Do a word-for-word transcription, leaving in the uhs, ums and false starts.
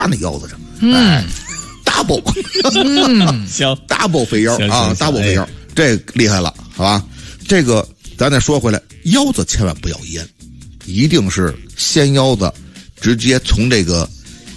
那腰子上， 嗯， 哎 double， 嗯， 行 double 肥腰啊行行行 ，double 肥腰，这厉害了，好吧？这个咱再说回来，腰子千万不要腌，一定是鲜腰子，直接从这个